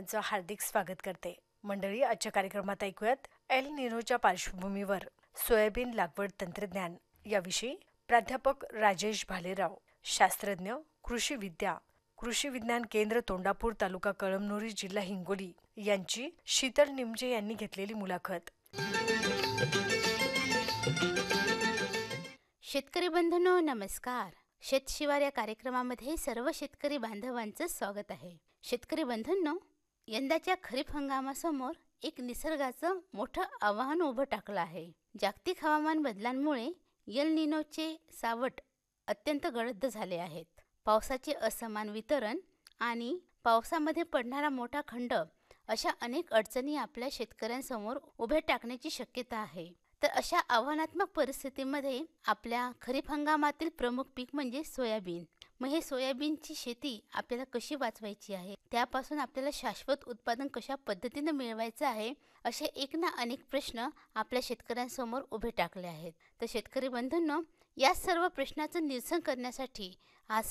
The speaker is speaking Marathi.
सर्वांचं हार्दिक स्वागत करते. मंडळी, आजच्या कार्यक्रमात ऐकूयात एल निनोच्या पार्श्वभूमीवर सोयाबीन लागवड तंत्रज्ञान याविषयी प्राध्यापक राजेश भालेराव, शास्त्रज्ञ, कृषी विज्ञान केंद्र तोंडापूर, तालुका कळमनुरी, जिल्हा हिंगोली यांची शीतल निमजे यांनी घेतलेली मुलाखत. शेतकरी बंधूंनो, नमस्कार. शेतशिवार या कार्यक्रमामध्ये सर्व शेतकरी बांधवांचं स्वागत आहे. शेतकरी बंधूंनो, यंदाच्या खरीप हंगामासमोर एक निसर्गाचं मोठं आव्हान उभं टाकलं आहे. जागतिक हवामान बदलांमुळे एल निनोचे सावट अत्यंत गडद झाले आहेत. पावसाचे असमान वितरण आणि पावसामध्ये पडणारा मोठा खंड अशा अनेक अडचणी आपल्या शेतकऱ्यांसमोर उभे टाकण्याची शक्यता आहे. तर अशा आव्हानात्मक परिस्थितीमध्ये आपल्या खरीप हंगामातील प्रमुख पीक म्हणजे सोयाबीन. मग हे सोयाबीनची शेती आपल्याला कशी वाचवायची आहे, त्यापासून आपल्याला शाश्वत उत्पादन कशा पद्धतीने मिळवायचं आहे, असे एक ना अनेक प्रश्न आपल्या शेतकऱ्यांसमोर उभे टाकले आहेत. तर शेतकरी बंधूंनो, या सर्व प्रश्नाचं निरसन करण्यासाठी आज